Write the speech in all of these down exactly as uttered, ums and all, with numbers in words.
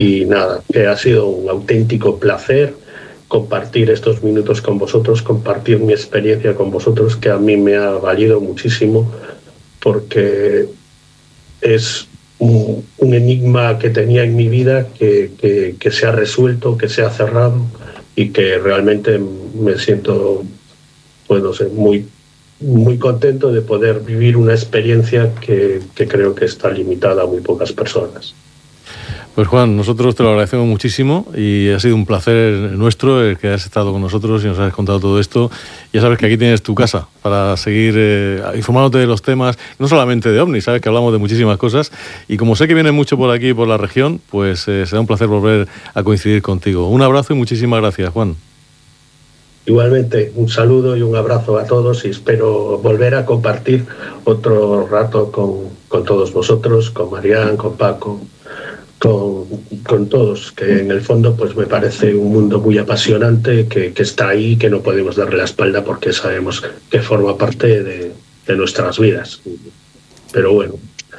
y nada, que ha sido un auténtico placer compartir estos minutos con vosotros, compartir mi experiencia con vosotros, que a mí me ha valido muchísimo, porque es un, un enigma que tenía en mi vida que, que, que se ha resuelto, que se ha cerrado, y que realmente me siento, pues no sé, muy, muy contento de poder vivir una experiencia que, que creo que está limitada a muy pocas personas. Pues Juan, nosotros te lo agradecemos muchísimo y ha sido un placer nuestro el que hayas estado con nosotros y nos hayas contado todo esto. Ya sabes que aquí tienes tu casa para seguir eh, informándote de los temas, no solamente de ovnis, sabes que hablamos de muchísimas cosas, y como sé que vienes mucho por aquí, por la región, pues eh, será un placer volver a coincidir contigo. Un abrazo y muchísimas gracias, Juan. Igualmente, un saludo y un abrazo a todos, y espero volver a compartir otro rato con, con todos vosotros, con Marián, con Paco, Con, con todos, que en el fondo pues me parece un mundo muy apasionante, que, que está ahí, que no podemos darle la espalda porque sabemos que forma parte de, de nuestras vidas. Pero bueno,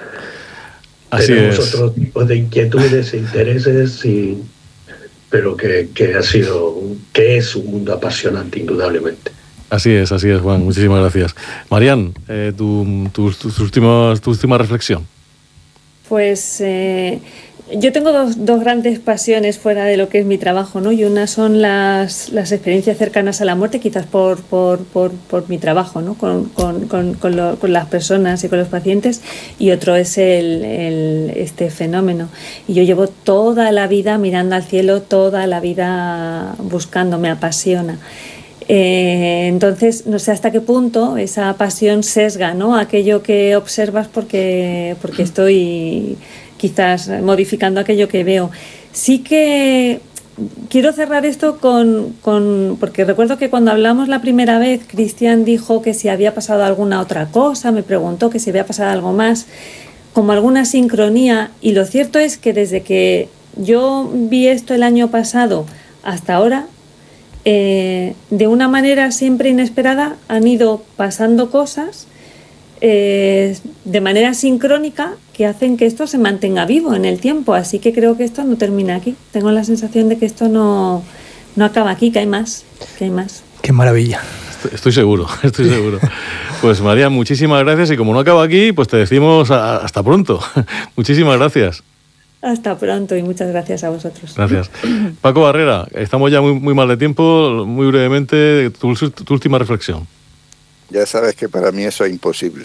así tenemos es. otro tipo de inquietudes e intereses, y, pero que, que ha sido, que es un mundo apasionante indudablemente. Así es, así es, Juan. Muchísimas gracias. Marián, eh, tu, tu, tu, tu, última, tu última reflexión. Pues eh, yo tengo dos, dos grandes pasiones fuera de lo que es mi trabajo, ¿no? Y una son las, las experiencias cercanas a la muerte, quizás por, por, por, por mi trabajo, ¿no? Con, con, con, con, lo, con las personas y con los pacientes, y otro es el, el, este fenómeno. Y yo llevo toda la vida mirando al cielo, toda la vida buscando, me apasiona. Eh, entonces, no sé hasta qué punto esa pasión sesga, ¿no?, aquello que observas, porque, porque estoy quizás modificando aquello que veo. Sí que quiero cerrar esto con, con porque recuerdo que cuando hablamos la primera vez, Cristian dijo que si había pasado alguna otra cosa, me preguntó que si había pasado algo más, como alguna sincronía, y lo cierto es que desde que yo vi esto el año pasado hasta ahora, Eh, de una manera siempre inesperada han ido pasando cosas eh, de manera sincrónica que hacen que esto se mantenga vivo en el tiempo, así que creo que esto no termina aquí. Tengo la sensación de que esto no, no acaba aquí, que hay más, que hay más. Qué maravilla. Estoy, estoy seguro, estoy seguro. Pues María, muchísimas gracias, y como no acaba aquí, pues te decimos a, hasta pronto. Muchísimas gracias. Hasta pronto y muchas gracias a vosotros. Gracias. Paco Barrera, estamos ya muy, muy mal de tiempo, muy brevemente, tu, tu última reflexión. Ya sabes que para mí eso es imposible.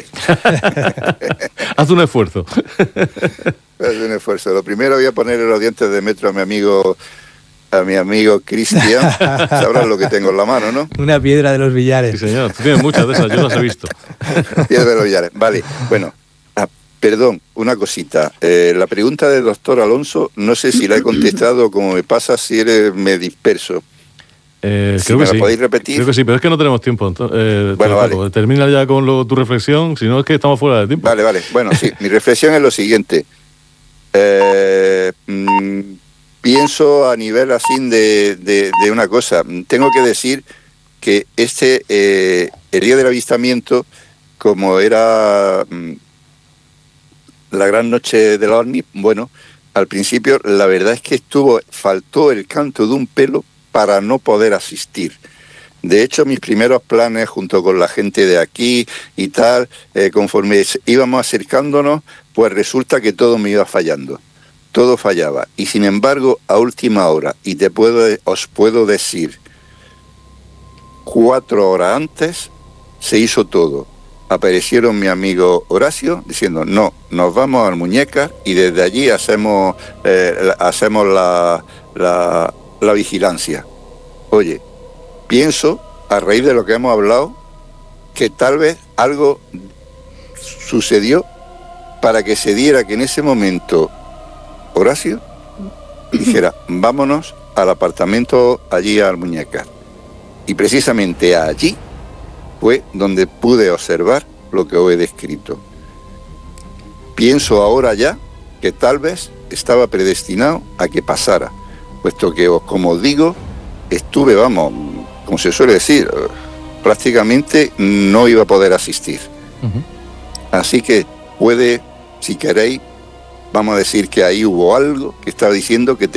Haz un esfuerzo. Haz un esfuerzo. Lo primero, voy a poner en los dientes de metro a mi amigo, a mi amigo Cristian. Sabrás lo que tengo en la mano, ¿no? Una piedra de los billares. Sí, señor. Tú tienes muchas de esas, yo las he visto. Piedra de los billares. Vale, bueno. Perdón, una cosita. Eh, la pregunta del doctor Alonso, no sé si la he contestado, como me pasa si eres me disperso. Eh, si creo me que la sí. podéis repetir. Creo que sí, pero es que no tenemos tiempo. Eh, bueno, vale. Paco, termina ya con lo, tu reflexión, si no es que estamos fuera de tiempo. Vale, vale. Bueno, sí, mi reflexión es lo siguiente. Eh, mmm, pienso a nivel así de, de, de una cosa. Tengo que decir que este, eh, el día del avistamiento, como era... Mmm, la gran noche del ovni, bueno, al principio la verdad es que estuvo, faltó el canto de un pelo para no poder asistir. De hecho, mis primeros planes junto con la gente de aquí y tal, eh, conforme íbamos acercándonos, pues resulta que todo me iba fallando. Todo fallaba. Y sin embargo, a última hora, y te puedo, os puedo decir, cuatro horas antes, se hizo todo. Aparecieron mi amigo Horacio diciendo, no, nos vamos a Almuñécar y desde allí hacemos, eh, hacemos la, la, la vigilancia. Oye, pienso, a raíz de lo que hemos hablado, que tal vez algo sucedió para que se diera que en ese momento Horacio dijera, vámonos al apartamento allí a Almuñécar. Y precisamente allí fue donde pude observar lo que os he descrito. Pienso ahora ya que tal vez estaba predestinado a que pasara, puesto que, como os digo, estuve, vamos, como se suele decir, prácticamente no iba a poder asistir. Uh-huh. Así que puede, si queréis, vamos a decir que ahí hubo algo que estaba diciendo que